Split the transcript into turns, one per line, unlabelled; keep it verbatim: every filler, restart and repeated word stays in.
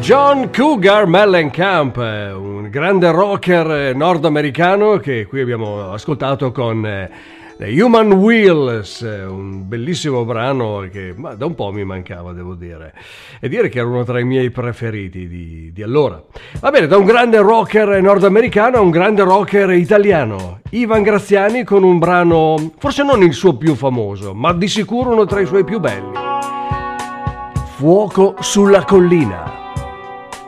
John Cougar Mellencamp, un grande rocker nordamericano che qui abbiamo ascoltato con The Human Wheels, un bellissimo brano che ma, da un po' mi mancava, devo dire, e dire che era uno tra i miei preferiti di, di allora. Va bene, da un grande rocker nordamericano a un grande rocker italiano, Ivan Graziani, con un brano forse non il suo più famoso, ma di sicuro uno tra i suoi più belli, Fuoco sulla collina.